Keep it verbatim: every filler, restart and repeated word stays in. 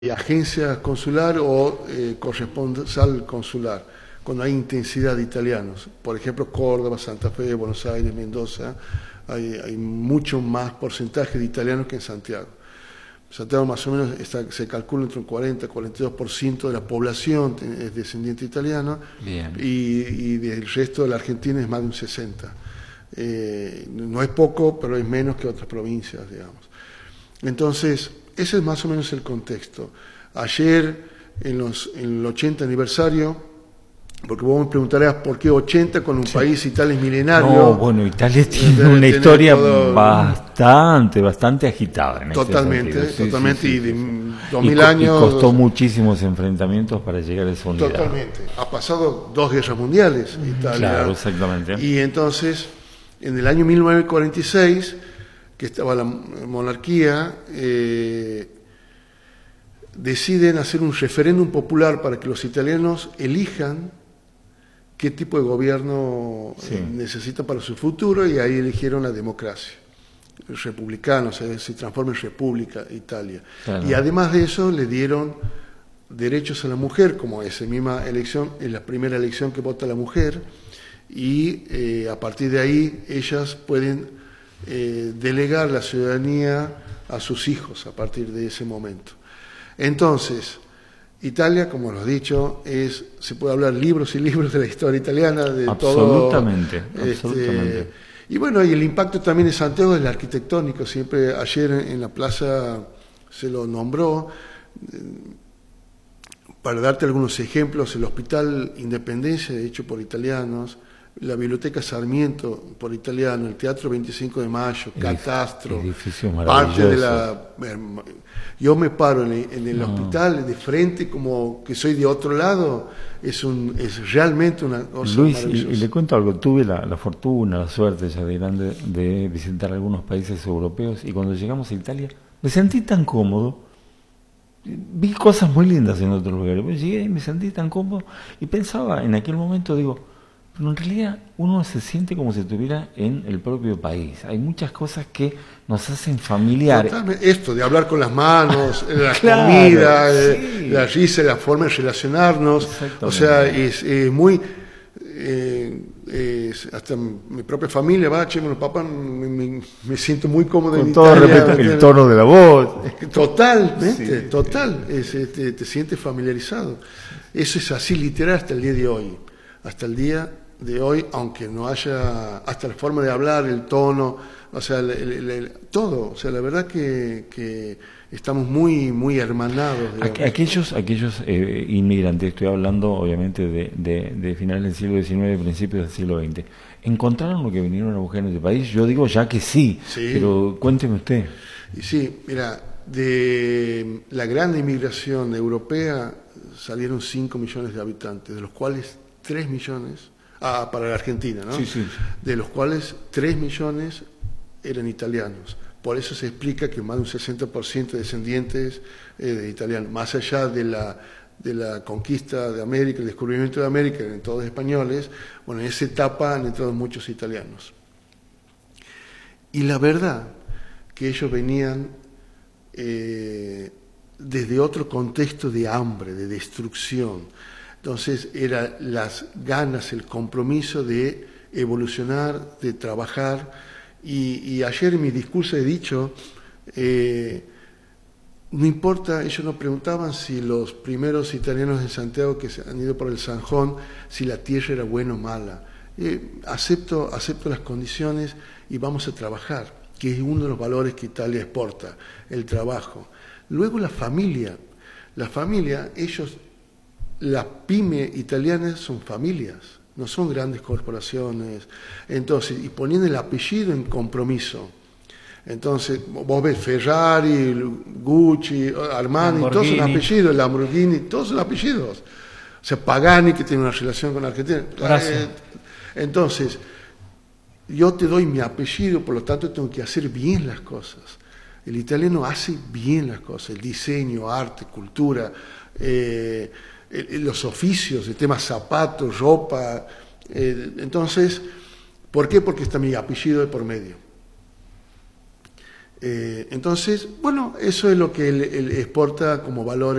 agencia consular o eh, corresponsal consular, cuando hay intensidad de italianos. Por ejemplo, Córdoba, Santa Fe, Buenos Aires, Mendoza, hay, hay mucho más porcentaje de italianos que en Santiago. Santiago más o menos está, se calcula entre un cuarenta y cuarenta y dos por ciento de la población es descendiente italiano. Bien. y, y del resto de la Argentina es más de un sesenta por ciento. Eh, no es poco, pero es menos que otras provincias, digamos. Entonces, ese es más o menos el contexto. Ayer, en, los, en el ochenta aniversario, porque vos me preguntarás por qué ochenta con un sí. país, Italia es milenario. No, bueno, Italia tiene una historia todo, bastante, bastante agitada. En totalmente, ese sí, totalmente, sí, sí, y de sí. dos mil y, años. Y costó muchísimos enfrentamientos para llegar a esa unidad. Totalmente. Ha pasado dos guerras mundiales, Italia. Claro, exactamente. Y entonces, en el año mil novecientos cuarenta y seis, que estaba la monarquía, eh, deciden hacer un referéndum popular para que los italianos elijan qué tipo de gobierno sí. eh, necesitan para su futuro, y ahí eligieron la democracia. Republicano, se, se transforma en República Italia. Claro. Y además de eso le dieron derechos a la mujer, como esa misma elección, es la primera elección que vota la mujer, y eh, a partir de ahí ellas pueden eh, delegar la ciudadanía a sus hijos a partir de ese momento. Entonces, Italia, como lo he dicho, es, se puede hablar libros y libros de la historia italiana, de absolutamente, todo. Este, absolutamente. Y bueno, y el impacto también de Santiago es el arquitectónico. Siempre ayer en la plaza se lo nombró. Para darte algunos ejemplos, el Hospital Independencia, hecho por italianos, la Biblioteca Sarmiento, por italiano, el Teatro veinticinco de Mayo, Edif Catastro, parte de la... Yo me paro en el, en el no. hospital de frente como que soy de otro lado, es, un, es realmente una cosa Luis, maravillosa. Y, y le cuento algo, tuve la, la fortuna, la suerte ya de grande de visitar algunos países europeos, y cuando llegamos a Italia me sentí tan cómodo. Vi cosas muy lindas en otros lugares, pues llegué y me sentí tan cómodo y pensaba en aquel momento, digo, pero en realidad uno se siente como si estuviera en el propio país. Hay muchas cosas que nos hacen familiares. Totalmente. Esto de hablar con las manos, la claro, comida, sí. la risa, la forma de relacionarnos, o sea, es eh, muy... Eh, eh, hasta mi propia familia va, che, bueno, papá, me, me, me siento muy cómodo con en todo Italia, respeto, el tono de la voz. Totalmente, sí, total, es, te, te sientes familiarizado. Eso es así literal hasta el día de hoy. Hasta el día de hoy, aunque no haya, hasta la forma de hablar, el tono, o sea, el, el, el, todo, o sea, la verdad que, que estamos muy muy hermanados. Digamos. Aquellos, aquellos eh, inmigrantes, estoy hablando obviamente de, de, de finales del siglo diecinueve, principios del siglo veinte, ¿encontraron lo que vinieron a buscar en este país? Yo digo ya que sí, sí. Pero cuénteme usted. Y sí, mira, de la gran inmigración europea salieron cinco millones de habitantes, de los cuales tres millones, ah, para la Argentina, ¿no? Sí, sí. De los cuales tres millones eran italianos. Por eso se explica que más de un sesenta por ciento de descendientes eh, de italianos, más allá de la, de la conquista de América, el descubrimiento de América, eran todos españoles, bueno, en esa etapa han entrado muchos italianos. Y la verdad que ellos venían eh, desde otro contexto de hambre, de destrucción. Entonces, eran las ganas, el compromiso de evolucionar, de trabajar. Y, y ayer en mi discurso he dicho, eh, no importa, ellos nos preguntaban si los primeros italianos en Santiago que se han ido por el Sanjón, si la tierra era buena o mala. Eh, acepto, acepto las condiciones y vamos a trabajar, que es uno de los valores que Italia exporta, el trabajo. Luego la familia, la familia, ellos, las pymes italianas son familias. No son grandes corporaciones, entonces, y poniendo el apellido en compromiso. Entonces, vos ves Ferrari, Gucci, Armani, todos son apellidos, Lamborghini, todos son apellidos. O sea, Pagani, que tiene una relación con Argentina. Gracias. Entonces, yo te doy mi apellido, por lo tanto tengo que hacer bien las cosas. El italiano hace bien las cosas, el diseño, arte, cultura, eh, los oficios, el tema zapatos, ropa. Eh, entonces, ¿por qué? Porque está mi apellido de por medio. Eh, entonces, bueno, eso es lo que él, él exporta como valor